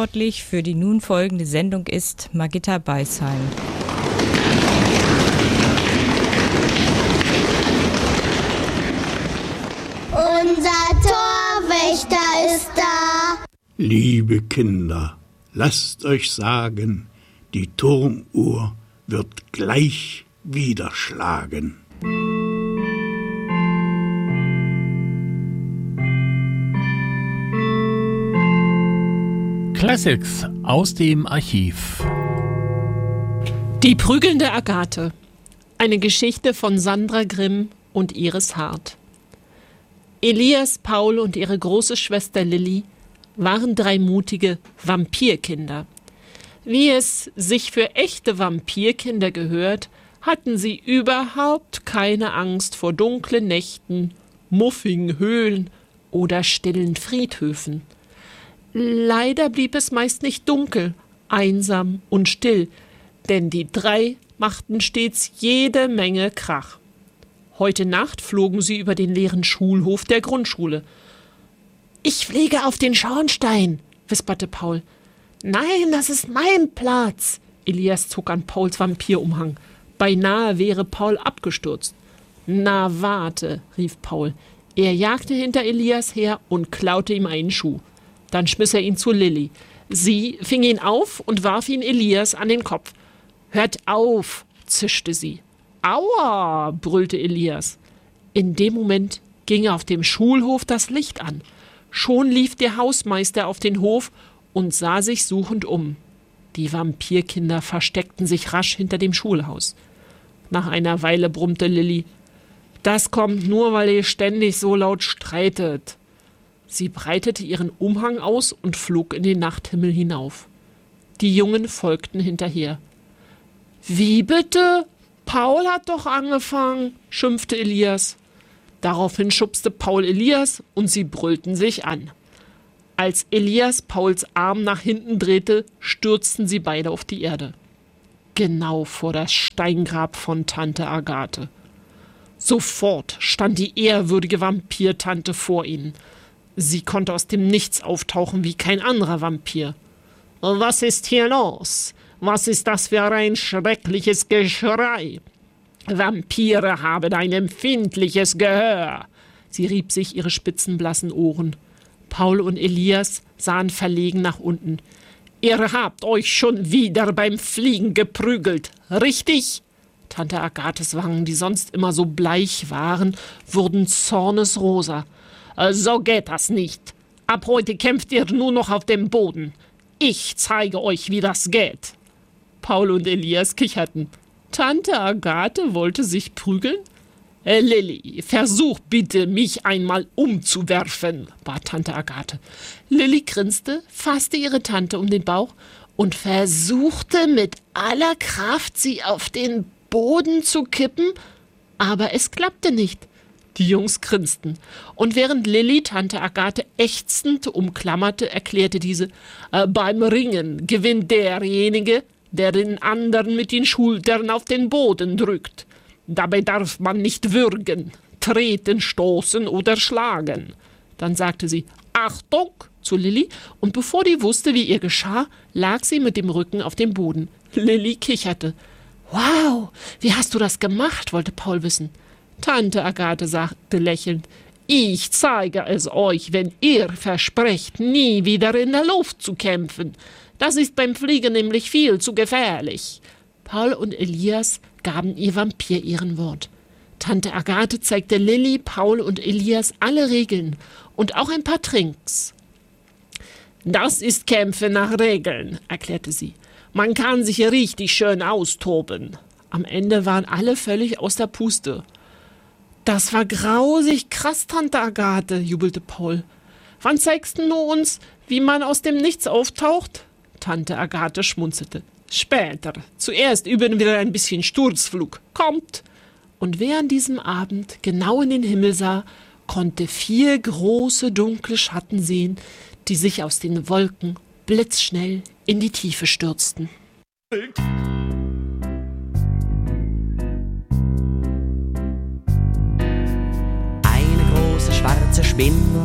Verantwortlich für die nun folgende Sendung ist Margitta Beisheim. Unser Torwächter ist da. Liebe Kinder, lasst euch sagen, die Turmuhr wird gleich wieder schlagen. Classics aus dem Archiv. Die prügelnde Agathe. Eine Geschichte von Sandra Grimm und Iris Hart. Elias, Paul und ihre große Schwester Lilly waren 3 mutige Vampirkinder. Wie es sich für echte Vampirkinder gehört, hatten sie überhaupt keine Angst vor dunklen Nächten, muffigen Höhlen oder stillen Friedhöfen. Leider blieb es meist nicht dunkel, einsam und still, denn die 3 machten stets jede Menge Krach. Heute Nacht flogen sie über den leeren Schulhof der Grundschule. »Ich fliege auf den Schornstein«, wisperte Paul. »Nein, das ist mein Platz!« Elias zog an Pauls Vampirumhang. Beinahe wäre Paul abgestürzt. »Na, warte«, rief Paul. Er jagte hinter Elias her und klaute ihm einen Schuh. Dann schmiss er ihn zu Lilly. Sie fing ihn auf und warf ihn Elias an den Kopf. »Hört auf«, zischte sie. »Aua«, brüllte Elias. In dem Moment ging auf dem Schulhof das Licht an. Schon lief der Hausmeister auf den Hof und sah sich suchend um. Die Vampirkinder versteckten sich rasch hinter dem Schulhaus. Nach einer Weile brummte Lilly. »Das kommt nur, weil ihr ständig so laut streitet.« Sie breitete ihren Umhang aus und flog in den Nachthimmel hinauf. Die Jungen folgten hinterher. »Wie bitte? Paul hat doch angefangen«, schimpfte Elias. Daraufhin schubste Paul Elias und sie brüllten sich an. Als Elias Pauls Arm nach hinten drehte, stürzten sie beide auf die Erde. Genau vor das Steingrab von Tante Agathe. Sofort stand die ehrwürdige Vampirtante vor ihnen. Sie konnte aus dem Nichts auftauchen wie kein anderer Vampir. »Was ist hier los? Was ist das für ein schreckliches Geschrei? Vampire haben ein empfindliches Gehör.« Sie rieb sich ihre spitzenblassen Ohren. Paul und Elias sahen verlegen nach unten. »Ihr habt euch schon wieder beim Fliegen geprügelt, richtig?« Tante Agathes Wangen, die sonst immer so bleich waren, wurden zornesrosa. »So geht das nicht. Ab heute kämpft ihr nur noch auf dem Boden. Ich zeige euch, wie das geht.« Paul und Elias kicherten. Tante Agathe wollte sich prügeln? »Lilly, versuch bitte, mich einmal umzuwerfen«, bat Tante Agathe. Lilly grinste, fasste ihre Tante um den Bauch und versuchte mit aller Kraft, sie auf den Boden zu kippen, aber es klappte nicht. Die Jungs grinsten. Und während Lilly Tante Agathe ächzend umklammerte, erklärte diese, beim Ringen gewinnt derjenige, der den anderen mit den Schultern auf den Boden drückt. Dabei darf man nicht würgen, treten, stoßen oder schlagen. Dann sagte sie, Achtung, zu Lilly, und bevor die wusste, wie ihr geschah, lag sie mit dem Rücken auf dem Boden. Lilly kicherte. »Wow, wie hast du das gemacht?«, wollte Paul wissen. Tante Agathe sagte lächelnd, »Ich zeige es euch, wenn ihr versprecht, nie wieder in der Luft zu kämpfen. Das ist beim Fliegen nämlich viel zu gefährlich.« Paul und Elias gaben ihr Vampir-Ehrenwort. Tante Agathe zeigte Lilly, Paul und Elias alle Regeln und auch ein paar Trinks. »Das ist Kämpfe nach Regeln«, erklärte sie. »Man kann sich richtig schön austoben.« Am Ende waren alle völlig aus der Puste. »Das war grausig krass, Tante Agathe«, jubelte Paul. »Wann zeigst du uns, wie man aus dem Nichts auftaucht?« Tante Agathe schmunzelte. »Später. Zuerst üben wir ein bisschen Sturzflug. Kommt!« Und wer an diesem Abend genau in den Himmel sah, konnte 4 große dunkle Schatten sehen, die sich aus den Wolken blitzschnell in die Tiefe stürzten. Eine große schwarze Spinne